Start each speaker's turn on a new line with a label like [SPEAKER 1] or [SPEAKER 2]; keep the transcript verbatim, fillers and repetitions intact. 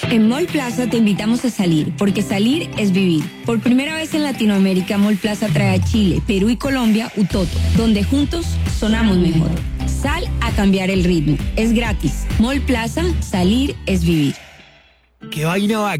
[SPEAKER 1] En Mall Plaza te invitamos a salir, porque salir es vivir. Por primera vez en Latinoamérica, Mall Plaza trae a Chile, Perú y Colombia Utoto, donde juntos sonamos mejor. Sal a cambiar el ritmo. Es gratis. Mall Plaza, salir es vivir.
[SPEAKER 2] ¿Qué vaina va?